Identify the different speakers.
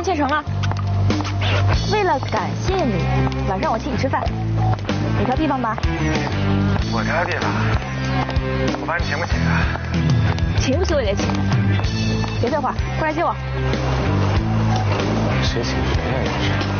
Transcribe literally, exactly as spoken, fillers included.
Speaker 1: 用签成了。为了感谢你，晚上我请你吃饭，你挑地方吧。
Speaker 2: 我挑地方，我帮你请不起啊？
Speaker 1: 请不起我也得请。别废话，过来接我。
Speaker 2: 谁请谁呀？这是。